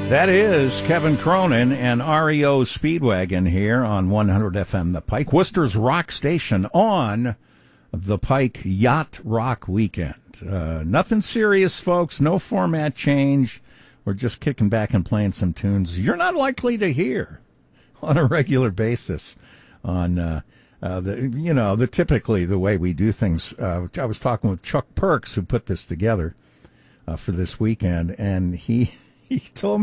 That is Kevin Cronin and REO Speedwagon here on 100 FM The Pike, Worcester's rock station on the Pike Yacht Rock Weekend. Nothing serious, folks. No format change. We're just kicking back and playing some tunes you're not likely to hear on a regular basis on typically the way we do things. I was talking with Chuck Perks, who put this together for this weekend, and he told me